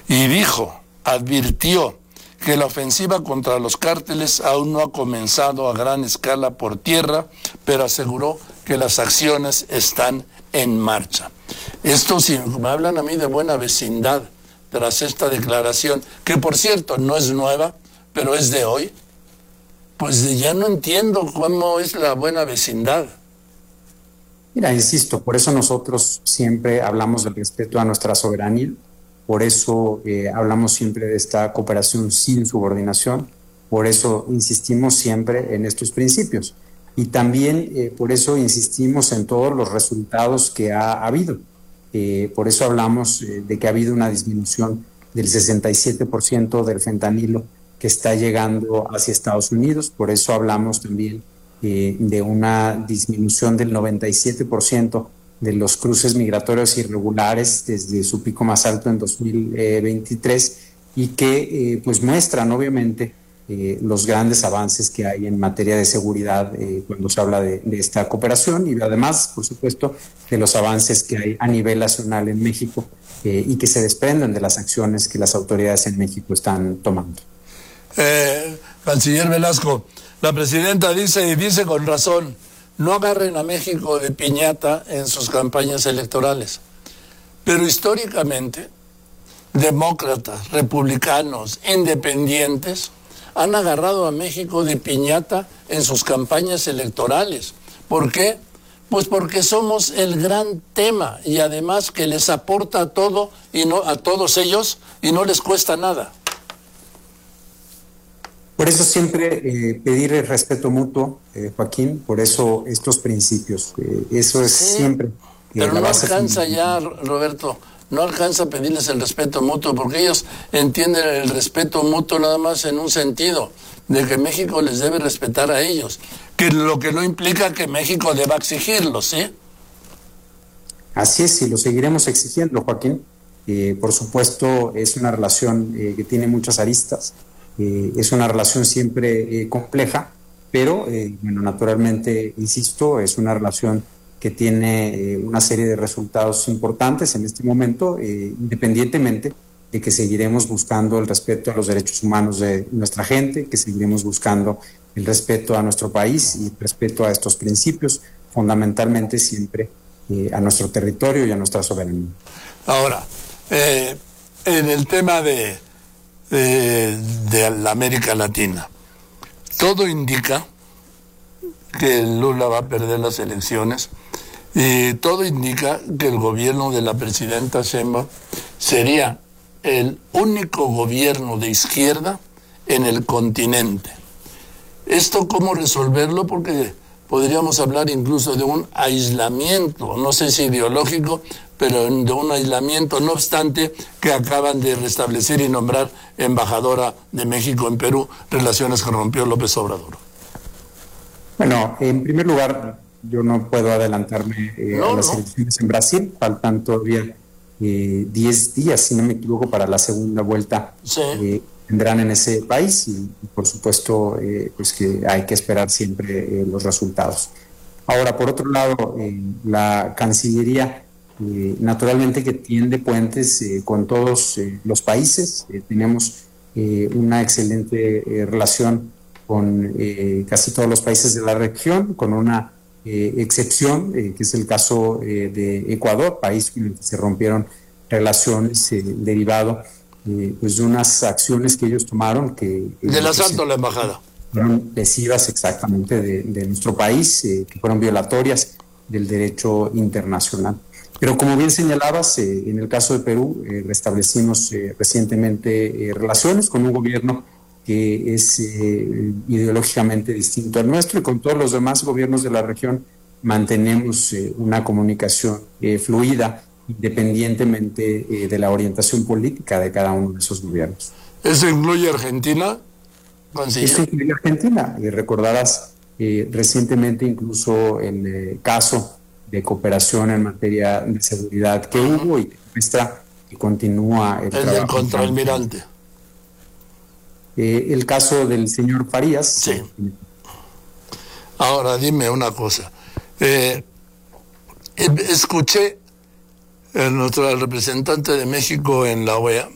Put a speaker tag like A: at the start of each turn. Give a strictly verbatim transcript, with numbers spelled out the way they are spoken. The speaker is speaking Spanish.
A: y dijo, advirtió que la ofensiva contra los cárteles aún no ha comenzado a gran escala por tierra, pero aseguró que las acciones están en marcha. Esto, si me hablan a mí de buena vecindad, tras esta declaración, que por cierto no es nueva, pero es de hoy, pues ya no entiendo cómo es la buena vecindad.
B: Mira, insisto, por eso nosotros siempre hablamos del respeto a nuestra soberanía, por eso eh, hablamos siempre de esta cooperación sin subordinación, por eso insistimos siempre en estos principios y también eh, por eso insistimos en todos los resultados que ha habido. Eh, por eso hablamos eh, de que ha habido una disminución del sesenta y siete por ciento del fentanilo que está llegando hacia Estados Unidos, por eso hablamos también eh, de una disminución del noventa y siete por ciento de los cruces migratorios irregulares desde su pico más alto en dos mil veintitrés y que eh, pues muestran obviamente eh, los grandes avances que hay en materia de seguridad eh, cuando se habla de, de esta cooperación y además, por supuesto, de los avances que hay a nivel nacional en México eh, y que se desprenden de las acciones que las autoridades en México están tomando.
A: Eh, Canciller Velasco, la presidenta dice y dice con razón, no agarren a México de piñata en sus campañas electorales. Pero históricamente, demócratas, republicanos, independientes, han agarrado a México de piñata en sus campañas electorales. ¿Por qué? Pues porque somos el gran tema y además que les aporta todo y no a todos ellos y no les cuesta nada.
B: Por eso siempre eh, pedir el respeto mutuo, eh, Joaquín, por eso estos principios, eh, eso es sí, siempre. Eh,
A: pero no alcanza ya, Roberto, no alcanza a pedirles el respeto mutuo, porque ellos entienden el respeto mutuo nada más en un sentido, de que México les debe respetar a ellos, que lo que no implica que México deba exigirlo, ¿sí?
B: Así es, y lo seguiremos exigiendo, Joaquín. Eh, por supuesto, es una relación eh, que tiene muchas aristas. Eh, es una relación siempre eh, compleja, pero eh, bueno, naturalmente, insisto, es una relación que tiene eh, una serie de resultados importantes en este momento, eh, independientemente de que seguiremos buscando el respeto a los derechos humanos de nuestra gente, que seguiremos buscando el respeto a nuestro país y el respeto a estos principios, fundamentalmente siempre eh, a nuestro territorio y a nuestra soberanía.
A: Ahora, eh, en el tema de De, de la América Latina. Todo indica que Lula va a perder las elecciones y todo indica que el gobierno de la presidenta Sheinbaum sería el único gobierno de izquierda en el continente. ¿Esto cómo resolverlo? Porque podríamos hablar incluso de un aislamiento, no sé si ideológico, pero de un aislamiento, no obstante que acaban de restablecer y nombrar embajadora de México en Perú, relaciones que rompió López Obrador.
B: Bueno, en primer lugar, yo no puedo adelantarme eh, no, a las no. elecciones en Brasil, faltan todavía eh, diez días, si no me equivoco, para la segunda vuelta.
A: Sí.
B: Eh, tendrán en ese país y, y por supuesto, eh, pues que hay que esperar siempre eh, los resultados. Ahora, por otro lado, eh, la Cancillería Eh, naturalmente que tiende puentes eh, con todos eh, los países. Eh, tenemos eh, una excelente eh, relación con eh, casi todos los países de la región, con una eh, excepción, eh, que es el caso eh, de Ecuador, país con el que se rompieron relaciones eh, derivado eh, pues de unas acciones que ellos tomaron que... Eh,
A: Del asalto a la embajada.
B: Fueron lesivas exactamente de, de nuestro país, eh, que fueron violatorias del derecho internacional. Pero como bien señalabas, eh, en el caso de Perú, eh, restablecimos eh, recientemente eh, relaciones con un gobierno que es eh, ideológicamente distinto al nuestro y con todos los demás gobiernos de la región mantenemos eh, una comunicación eh, fluida independientemente eh, de la orientación política de cada uno de esos gobiernos.
A: ¿Eso incluye Argentina?
B: Esto incluye Argentina y recordarás eh, recientemente incluso el eh, caso de cooperación en materia de seguridad que uh-huh. hubo y que muestra que continúa el,
A: el del contraalmirante.
B: Eh, el caso del señor Farías.
A: Sí. Ahora dime una cosa. Eh, escuché a nuestro representante de México en la O E A